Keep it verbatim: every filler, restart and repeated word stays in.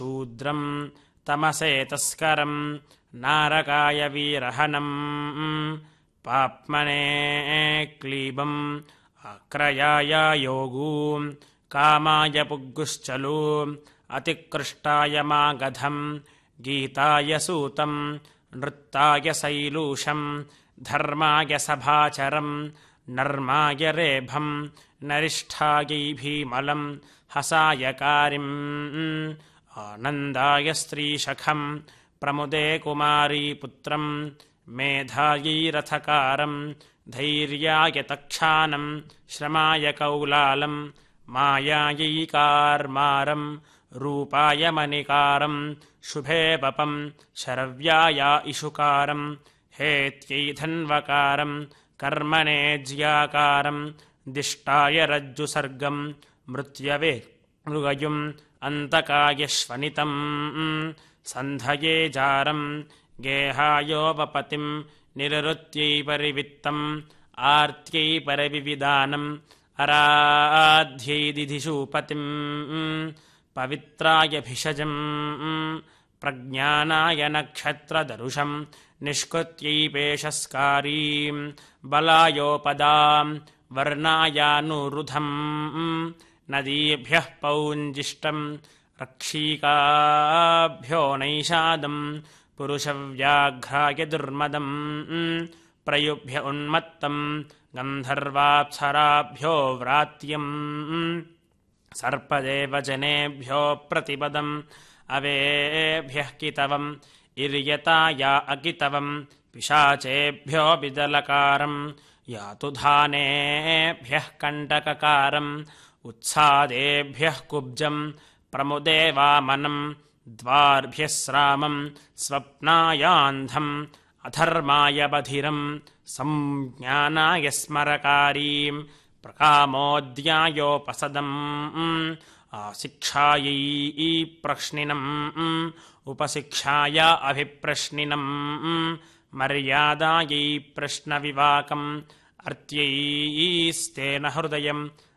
शूद्रम् तमसे तस्करम् नारकाय वीरहनम् पाप्मने क्लीबम् अक्रयाय योगूम् कामाय पुग्गुश्चलू अतिकृष्टाय मागधम् गीताय सूतम् नृत्ताय शैलूषम् धर्माय सभाचरम् नर्माय रेभम् नरिष्ठायै भीमलम् हसाय कारिम् आनन्दाय स्त्रीशखम् प्रमुदे कुमारी पुत्रम् मेधायै रथकारम् धैर्याय तक्षानम् श्रमाय कौलालम् मायायै कार्मारम् रूपाय मणिकारम् शुभे वपम् शरव्याय इषुकारम् हेत्यै धन्वकारम् कर्मणे ज्याकारम् दिष्टाय रज्जुसर्गम् मृत्यवे मृगयुम् अन्तकाय श्वनितम् सन्धये जारम् गेहायोपपतिम् निरृत्यै परिवित्तम् आर्त्यै परिविविदानम् अराध्यै दिधिशूपतिम् पवित्राय भिषजम् प्रज्ञानाय नक्षत्रदरुषम् निष्कृत्यै पेशस्कारीम् बलायोपदाम् वर्णायानुरुधम् नदीभ्यः पौञ्जिष्टम् रक्षीकाभ्यो नैषादम् पुरुषव्याघ्राय दुर्मदम् प्रयुभ्य उन्मत्तम् गन्धर्वाप्सराभ्यो व्रात्यम् सर्पदेव जनेभ्यो प्रतिपदम् अवेभ्यः कितवम् इर्यताया अकितवम् पिशाचेभ्यो बिदलकारम् यातु धानेभ्यः कण्टककारम् उत्सादेभ्यः कुब्जम् प्रमुदे वामनम् द्वार्भ्यः स्रामम् स्वप्नायान्धम् अधर्माय बधिरम् संज्ञानाय स्मरकारीम् प्रकामोद्यायोपसदम् आशिक्षायै प्रश्निनम् उपशिक्षाय अभिप्रश्निनम् मर्यादायै प्रश्नविवाकम् अर्त्यैस्तेन हृदयम्